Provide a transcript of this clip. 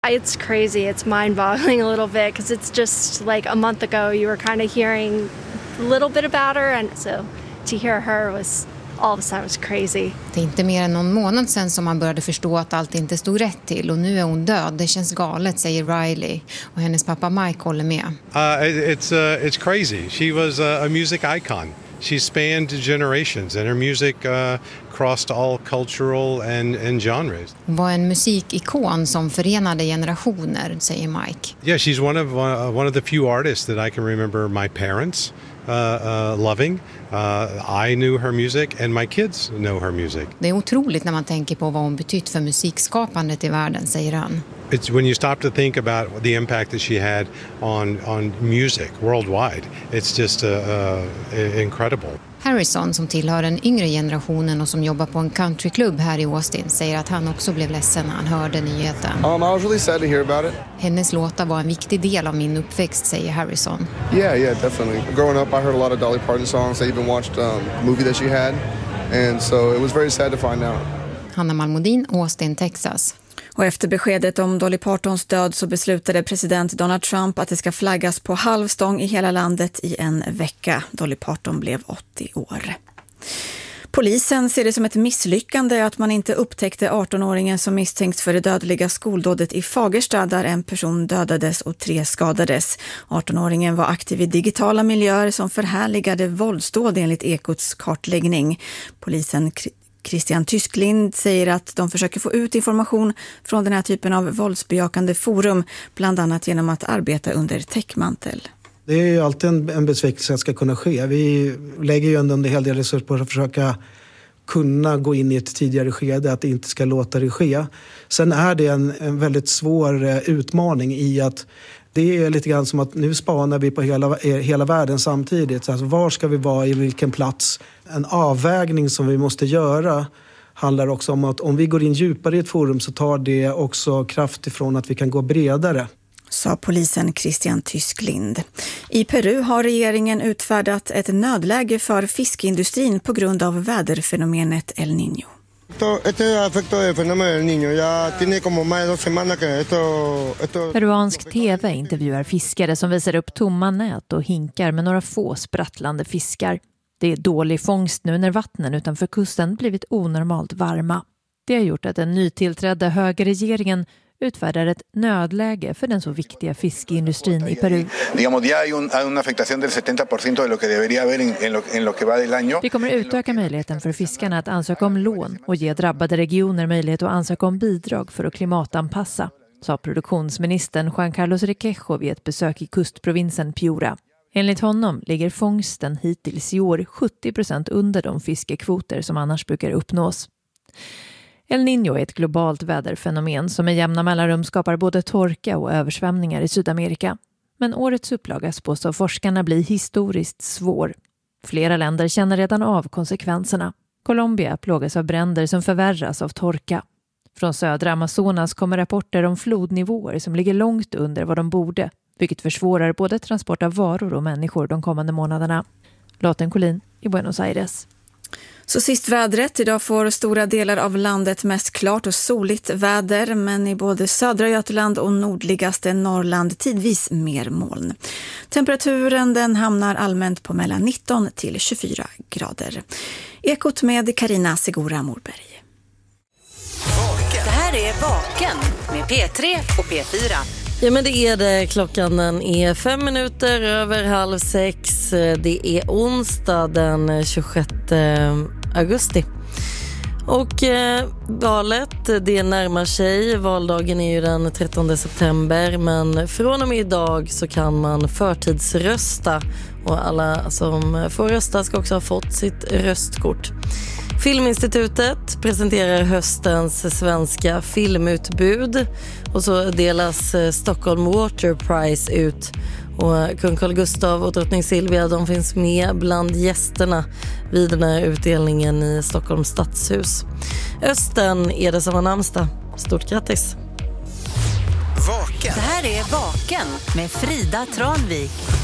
It's crazy. It's mind-boggling a little bit because it's just like a month ago you were kind of hearing a little bit about her, and so to hear her was all of a sudden was crazy. Det är inte mer än någon månad sedan som man började förstå att allt inte stod rätt till, och nu är hon död. Det känns galet, säger Riley, och hennes pappa Mike håller med. It's crazy. She was a music icon. She spanned generations and her music crossed all cultural and genres. Hon var en musikikon som förenade generationer, säger Mike. Yeah, she's one of the few artists that I can remember my parents loving. I knew her music and my kids know her music. Det är otroligt när man tänker på vad hon betytt för musikskapandet i världen, säger han. It's when you stop to think about the impact that she had on music worldwide. It's just incredible. Harrison, som tillhör den yngre generationen och som jobbar på en countryklubb här i Austin, säger att han också blev ledsen när han hörde nyheten. I was really sad to hear about it. Hennes låtar var en viktig del av min uppväxt, säger Harrison. Yeah, definitely. Growing up, I heard a lot of Dolly Parton songs. I even watched a movie that she had. And so it was very sad to find out. Hanna Malmodin, Austin, Texas. Och efter beskedet om Dolly Partons död så beslutade president Donald Trump att det ska flaggas på halvstång i hela landet i en vecka. Dolly Parton blev 80 år. Polisen ser det som ett misslyckande att man inte upptäckte 18-åringen som misstänks för det dödliga skoldådet i Fagersta, där en person dödades och 3 skadades. 18-åringen var aktiv i digitala miljöer som förhärligade våldsdåd enligt Ekots kartläggning. Polisen Christian Tysklind säger att de försöker få ut information från den här typen av våldsbejakande forum, bland annat genom att arbeta under täckmantel. Det är ju alltid en besvikelse att ska kunna ske. Vi lägger ju ändå en hel del resurser på att försöka kunna gå in i ett tidigare skede, att det inte ska låta det ske. Sen är det en väldigt svår utmaning i att det är lite grann som att nu spanar vi på hela världen samtidigt. Så alltså, var ska vi vara, i vilken plats? En avvägning som vi måste göra handlar också om att om vi går in djupare i ett forum så tar det också kraft ifrån att vi kan gå bredare. Sa polisen Christian Tysklind. I Peru har regeringen utfärdat ett nödläge för fiskeindustrin på grund av väderfenomenet El Niño. Peruansk TV intervjuar fiskare som visar upp tomma nät och hinkar med några få sprattlande fiskar. Det är dålig fångst nu när vattnen utanför kusten blivit onormalt varma. Det har gjort att den nytillträdda högerregeringen utfärdar ett nödläge för den så viktiga fiskeindustrin i Peru. Vi kommer utöka möjligheten för fiskarna att ansöka om lån och ge drabbade regioner möjlighet att ansöka om bidrag för att klimatanpassa, sa produktionsministern Juan Carlos Requejo vid ett besök i kustprovinsen Piura. Enligt honom ligger fångsten hittills i år 70% under de fiskekvoter som annars brukar uppnås. El Niño är ett globalt väderfenomen som med jämna mellanrum skapar både torka och översvämningar i Sydamerika. Men årets upplaga spås av forskarna bli historiskt svår. Flera länder känner redan av konsekvenserna. Colombia plågas av bränder som förvärras av torka. Från södra Amazonas kommer rapporter om flodnivåer som ligger långt under vad de borde, vilket försvårar både transport av varor och människor de kommande månaderna. Lotten Collin i Buenos Aires. Så sist vädret. Idag får stora delar av landet mest klart och soligt väder, men i både södra Götaland och nordligaste Norrland tidvis mer moln. Temperaturen den hamnar allmänt på mellan 19 till 24 grader. Ekot med Carina Segura Morberg. Det här är Vaken med P3 och P4. Ja, men det är det. Klockan den är 5 minuter över 5:30. Det är onsdag den 26 augusti. Och valet, det närmar sig. Valdagen är ju den 13 september. Men från och med idag så kan man förtidsrösta. Och alla som får rösta ska också ha fått sitt röstkort. Filminstitutet presenterar höstens svenska filmutbud och så delas Stockholm Water Prize ut. Och kung Carl Gustaf och drottning Silvia, de finns med bland gästerna vid den här utdelningen i Stockholms stadshus. Östen är det som har namnsdag. Stort grattis! Vaken. Det här är Vaken med Frida Tranvik.